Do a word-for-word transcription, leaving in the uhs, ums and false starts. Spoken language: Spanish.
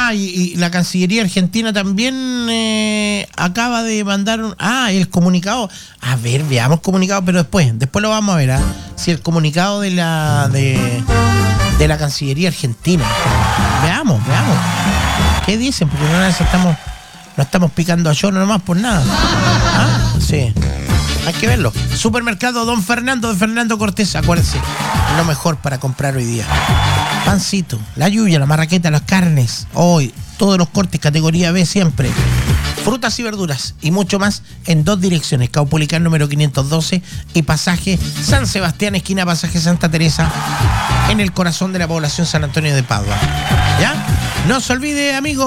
Ah, y, y la Cancillería Argentina también eh, acaba de mandar un... Ah, el comunicado. A ver, veamos el comunicado, pero después, después lo vamos a ver, ¿eh? Si el comunicado de la de, de la Cancillería Argentina. Veamos, veamos. ¿Qué dicen? Porque no nos estamos, no estamos picando a lloro nomás por nada. ¿Ah? Sí. Hay que verlo. Supermercado Don Fernando de Fernando Cortés, acuérdense, lo mejor para comprar hoy día. Pancito, la yuya, la marraqueta, las carnes, hoy, todos los cortes, categoría B siempre. Frutas y verduras y mucho más en dos direcciones, Caupolicán número quinientos doce y Pasaje San Sebastián, esquina Pasaje Santa Teresa, en el corazón de la población San Antonio de Padua. ¿Ya? No se olvide, amigos.